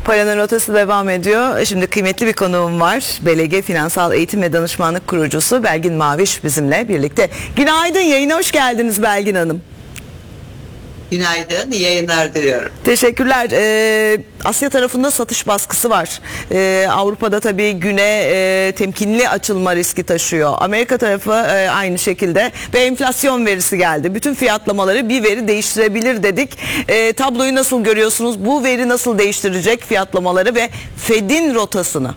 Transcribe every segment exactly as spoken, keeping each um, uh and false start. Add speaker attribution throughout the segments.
Speaker 1: Paranın Rotası devam ediyor. Şimdi kıymetli bir konuğum var. B L G Finansal Eğitim ve Danışmanlık Kurucusu Belgin Maviş bizimle birlikte. Günaydın, yayına hoş geldiniz Belgin Hanım.
Speaker 2: Günaydın, iyi yayınlar diliyorum.
Speaker 1: Teşekkürler. Ee, Asya tarafında satış baskısı var. Ee, Avrupa'da tabii güne e, temkinli açılma riski taşıyor. Amerika tarafı e, aynı şekilde ve enflasyon verisi geldi. Bütün fiyatlamaları bir veri değiştirebilir dedik. E, tabloyu nasıl görüyorsunuz? Bu veri nasıl değiştirecek fiyatlamaları ve Fed'in rotasını?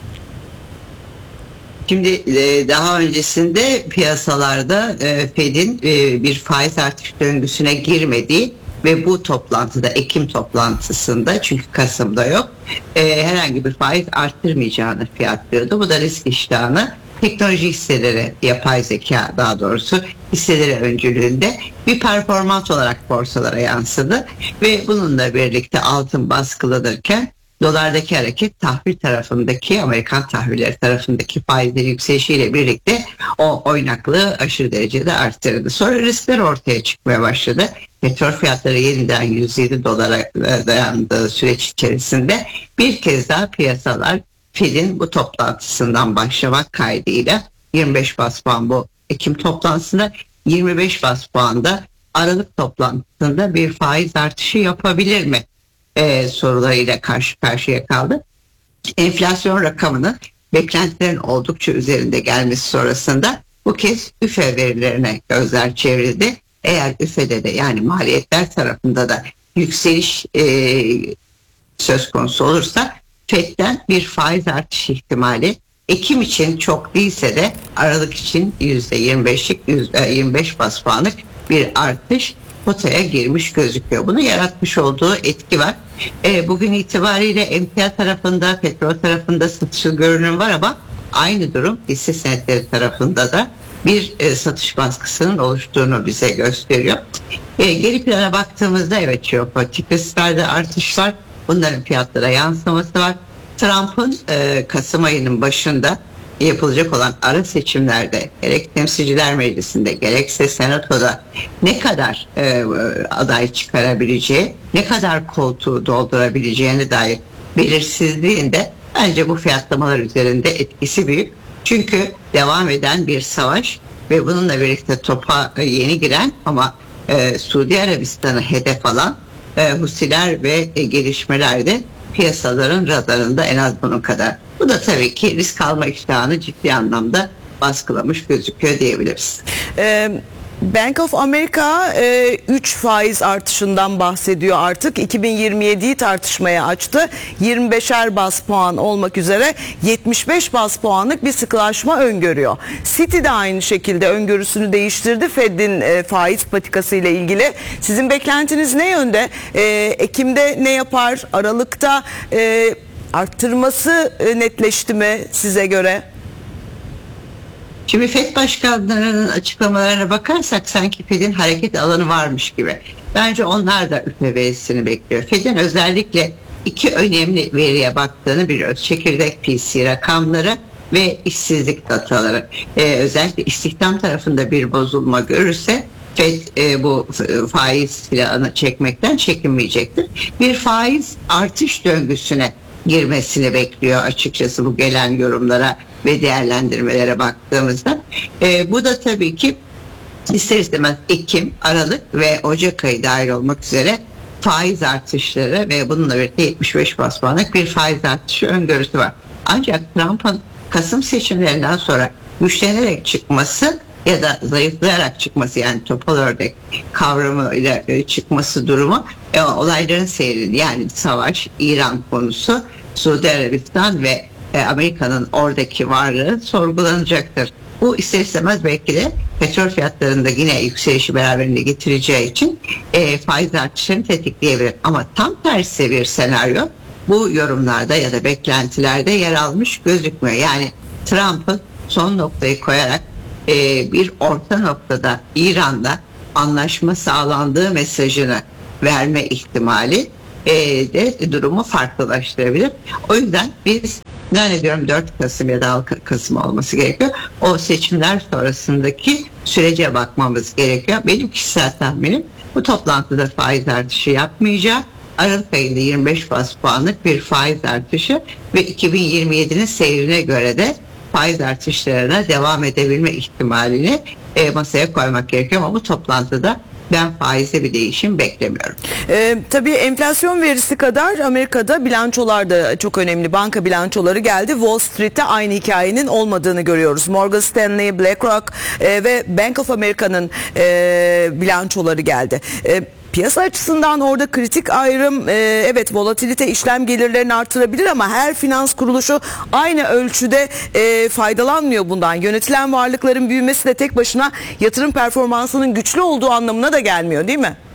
Speaker 2: Şimdi daha öncesinde piyasalarda Fed'in bir faiz artış döngüsüne girmediği ve bu toplantıda, Ekim toplantısında, çünkü Kasım'da yok, herhangi bir faiz arttırmayacağını fiyatlıyordu. Bu da risk iştahını teknoloji hisseleri, yapay zeka daha doğrusu hisseleri öncülüğünde bir performans olarak borsalara yansıdı ve bununla birlikte altın baskılanırken dolardaki hareket tahvil tarafındaki, Amerikan tahvilleri tarafındaki faizlerin yükselişiyle birlikte o oynaklığı aşırı derecede arttırdı. Sonra riskler ortaya çıkmaya başladı. Petrol fiyatları yeniden yüz yedi dolara dayandığı süreç içerisinde bir kez daha piyasalar Fed'in bu toplantısından başlamak kaydıyla yirmi beş bas puan bu Ekim toplantısında, yirmi beş bas puanda Aralık toplantısında bir faiz artışı yapabilir mi Ee, sorularıyla karşı karşıya kaldı. Enflasyon rakamının beklentilerin oldukça üzerinde gelmesi sonrasında bu kez üfe verilerine gözler çevrildi. Eğer üfede de, yani maliyetler tarafında da yükseliş e, söz konusu olursa Fed'den bir faiz artış ihtimali Ekim için çok değilse de Aralık için yüzde yirmi beşlik, yüzde yirmi beş bas puanlık bir artış potaya girmiş gözüküyor. Bunu yaratmış olduğu etki var. E, bugün itibariyle emtia tarafında, petrol tarafında satışlı görünüm var ama aynı durum hisse senetleri tarafında da bir e, satış baskısının oluştuğunu bize gösteriyor. E, geri plana baktığımızda evet, jeopolitik risklerde artış var. Bunların fiyatlara yansıması var. Trump'ın e, Kasım ayının başında yapılacak olan ara seçimlerde gerek Temsilciler Meclisi'nde gerekse Senato'da ne kadar e, aday çıkarabileceği, ne kadar koltuğu doldurabileceğine dair belirsizliğinde bence bu fiyatlamalar üzerinde etkisi büyük. Çünkü devam eden bir savaş ve bununla birlikte topa yeni giren ama e, Suudi Arabistan'ı hedef alan e, Husiler ve e, gelişmeler de piyasaların radarında en az bunun kadar. Bu da tabii ki risk alma iştahını ciddi anlamda baskılamış gözüküyor diyebiliriz.
Speaker 1: Ee, Bank of America e, üç faiz artışından bahsediyor artık. iki bin yirmi yediyi tartışmaya açtı. yirmi beşer bas puan olmak üzere yetmiş beş bas puanlık bir sıkılaşma öngörüyor. Citi de aynı şekilde öngörüsünü değiştirdi Fed'in e, faiz patikası ile ilgili. Sizin beklentiniz ne yönde? E, Ekim'de ne yapar? Aralık'ta e, arttırması e, netleşti mi size göre?
Speaker 2: Şimdi Fed başkanlarının açıklamalarına bakarsak sanki Fed'in hareket alanı varmış gibi. Bence onlar da üfe verisini bekliyor. Fed'in özellikle iki önemli veriye baktığını biliyoruz. Çekirdek P C rakamları ve işsizlik dataları. Ee, özellikle istihdam tarafında bir bozulma görürse Fed e, bu faiz silahını çekmekten çekinmeyecektir. Bir faiz artış döngüsüne girmesini bekliyor açıkçası bu gelen yorumlara ve değerlendirmelere baktığımızda. E, bu da tabii ki ister istemez Ekim, Aralık ve Ocak ayı dahil olmak üzere faiz artışları ve bununla birlikte yetmiş beş bas puanlık bir faiz artışı öngörüsü var. Ancak Trump'ın Kasım seçimlerinden sonra güçlenerek çıkması ya da zayıflayarak çıkması, yani topal ördek kavramıyla çıkması durumu e, olayların seyrini, yani savaş, İran konusu, Suudi Arabistan ve e, Amerika'nın oradaki varlığı sorgulanacaktır. Bu ister istemez belki de petrol fiyatlarında yine yükselişi beraberinde getireceği için e, faiz artışlarını tetikleyebilir. Ama tam tersi bir senaryo bu yorumlarda ya da beklentilerde yer almış gözükmüyor. Yani Trump'ın son noktayı koyarak e, bir orta noktada İran'da anlaşma sağlandığı mesajını verme ihtimali e, de durumu farklılaştırabilir. O yüzden biz zannediyorum dört Kasım ya da altı Kasım olması gerekiyor. O seçimler sonrasındaki sürece bakmamız gerekiyor. Benim kişisel tahminim bu toplantıda faiz artışı yapmayacak Aralık ayında yirmi beş bas puanlık bir faiz artışı ve iki bin yirmi yedinin seyrine göre de faiz artışlarına devam edebilme ihtimalini e, masaya koymak gerekiyor ama bu toplantıda ben faizde bir değişim beklemiyorum.
Speaker 1: Ee, tabii enflasyon verisi kadar Amerika'da bilançolar da çok önemli. Banka bilançoları geldi. Wall Street'te aynı hikayenin olmadığını görüyoruz. Morgan Stanley, BlackRock e, ve Bank of America'nın e, bilançoları geldi. E, Piyasa açısından orada kritik ayrım, e, evet volatilite işlem gelirlerini artırabilir ama her finans kuruluşu aynı ölçüde e, faydalanmıyor bundan. Yönetilen varlıkların büyümesi de tek başına yatırım performansının güçlü olduğu anlamına da gelmiyor, değil mi?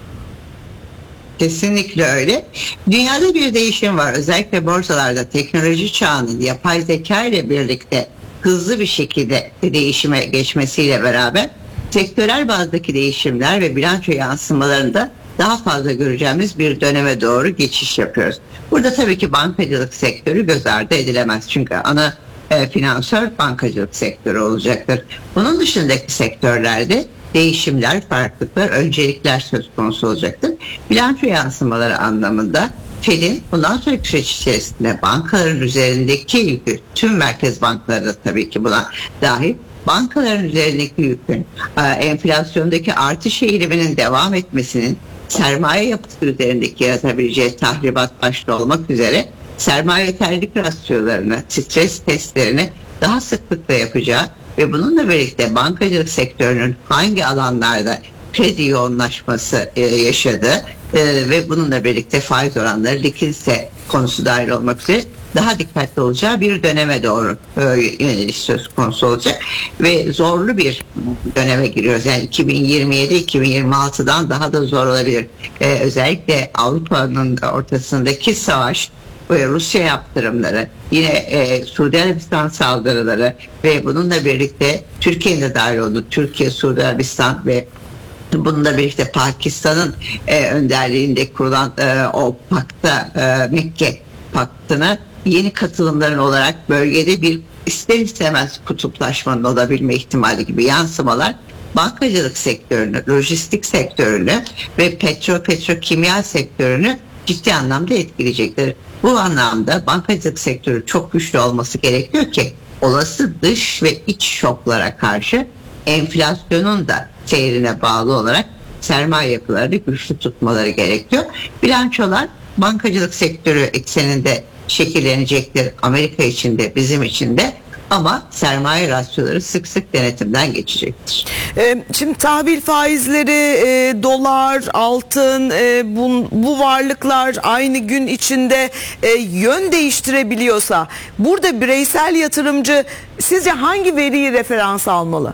Speaker 2: Kesinlikle öyle. Dünyada bir değişim var. Özellikle borsalarda teknoloji çağının yapay zeka ile birlikte hızlı bir şekilde değişime geçmesiyle beraber sektörel bazdaki değişimler ve bilanço yansımalarında daha fazla göreceğimiz bir döneme doğru geçiş yapıyoruz. Burada tabii ki bankacılık sektörü göz ardı edilemez. Çünkü ana e, finansör bankacılık sektörü olacaktır. Bunun dışındaki sektörlerde değişimler, farklılıklar, öncelikler söz konusu olacaktır. Bilanço yansımaları anlamında Fed'in bundan sonraki süreç içerisinde bankaların üzerindeki yükü, tüm merkez bankaları da tabii ki buna dahil, bankaların üzerindeki yükün, enflasyondaki artış eğiliminin devam etmesinin sermaye yapısı üzerindeki yaratabileceği tahribat başta olmak üzere sermaye yeterlilik rasyolarını, stres testlerini daha sıklıkla yapacağı ve bununla birlikte bankacılık sektörünün hangi alanlarda kredi yoğunlaşması e, yaşadığı e, ve bununla birlikte faiz oranları likidite konusu dahil olmak üzere daha dikkatli olacağı bir döneme doğru e, yöneliş söz konusu olacak ve zorlu bir döneme giriyoruz. Yani iki bin yirmi yedi iki bin yirmi altıdan daha da zor olabilir. E, özellikle Avrupa'nın ortasındaki savaş ve Rusya yaptırımları, yine e, Suudi Arabistan saldırıları ve bununla birlikte Türkiye'nin de dahil olduğu Türkiye, Suudi Arabistan ve bununla birlikte Pakistan'ın e, önderliğinde kurulan e, o pakta, e, Mekke paktına yeni katılımların olarak bölgede bir ister istemez kutuplaşmanın olabilme ihtimali gibi yansımalar bankacılık sektörünü, lojistik sektörünü ve petro petrokimya sektörünü ciddi anlamda etkileyecektir. Bu anlamda bankacılık sektörü çok güçlü olması gerekiyor ki olası dış ve iç şoklara karşı enflasyonun da seyrine bağlı olarak sermaye yapılarını güçlü tutmaları gerekiyor. Bilançolar bankacılık sektörü ekseninde şekillenecektir. Amerika için de bizim için de. Ama sermaye rasyoları sık sık denetimden geçecektir.
Speaker 1: Ee, şimdi tahvil faizleri, e, dolar, altın, e, bu, bu varlıklar aynı gün içinde e, yön değiştirebiliyorsa burada bireysel yatırımcı sizce hangi veriyi referans almalı?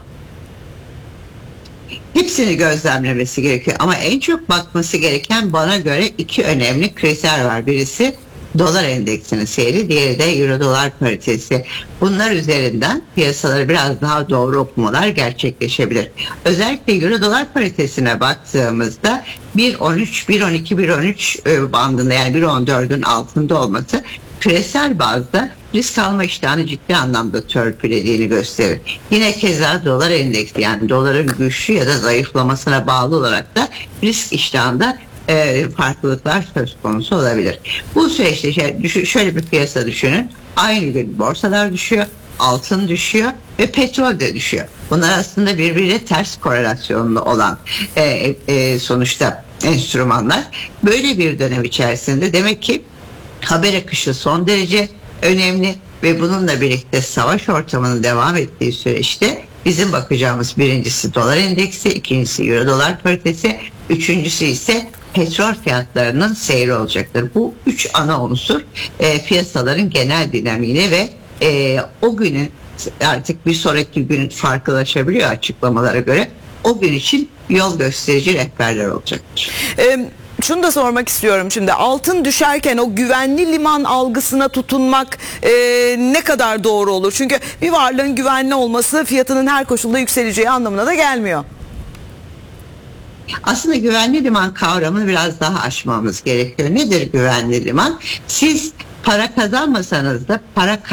Speaker 2: Hepsini gözlemlemesi gerekiyor ama en çok bakması gereken bana göre iki önemli kriter var. Birisi dolar endeksinin seyri, diğeri de euro dolar paritesi. Bunlar üzerinden piyasaları biraz daha doğru okumalar gerçekleşebilir. Özellikle euro dolar paritesine baktığımızda bir on üç, bir on iki, bir on üç bandında, yani bir on dördün altında olması küresel bazda risk alma iştahını ciddi anlamda törpülediğini gösterir. Yine keza dolar endeksi, yani doların güçlü ya da zayıflamasına bağlı olarak da risk iştahında E, farklılıklar söz konusu olabilir. Bu süreçte şey, şöyle bir piyasa düşünün. Aynı gün borsalar düşüyor, altın düşüyor ve petrol de düşüyor. Bunlar aslında birbiriyle ters korelasyonlu olan e, e, sonuçta enstrümanlar. Böyle bir dönem içerisinde demek ki haber akışı son derece önemli ve bununla birlikte savaş ortamının devam ettiği süreçte bizim bakacağımız birincisi dolar endeksi, ikincisi euro dolar paritesi, üçüncüsü ise petrol fiyatlarının seyri olacaktır. Bu üç ana unsur e, piyasaların genel dinamiğine ve e, o günün artık bir sonraki gün farklılaşabiliyor açıklamalara göre. O gün için yol gösterici rehberler olacaktır.
Speaker 1: Ee, Şunu da sormak istiyorum şimdi. Altın düşerken o güvenli liman algısına tutunmak e, ne kadar doğru olur? Çünkü bir varlığın güvenli olması fiyatının her koşulda yükseleceği anlamına da gelmiyor.
Speaker 2: Aslında güvenli liman kavramını biraz daha aşmamız gerekiyor. Nedir güvenli liman? Siz para kazanmasanız da para